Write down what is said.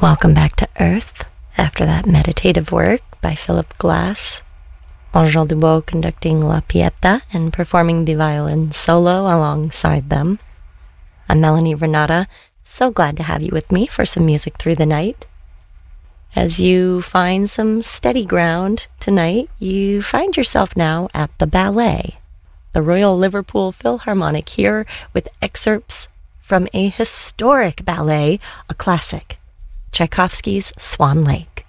Welcome back to Earth after that meditative work by Philip Glass. Angèle Dubois conducting La Pieta and performing the violin solo alongside them. I'm Melanie Renata, so glad to have you with me for some music through the night. As you find some steady ground tonight, you find yourself now at the ballet, the Royal Liverpool Philharmonic, here with excerpts from a historic ballet, a classic, Tchaikovsky's Swan Lake.